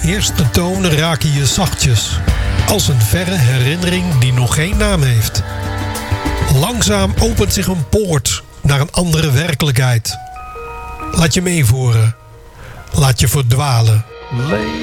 Eerste tonen raken je zachtjes, als een verre herinnering die nog geen naam heeft. Langzaam opent zich een poort naar een andere werkelijkheid. Laat je meevoeren. Laat je verdwalen.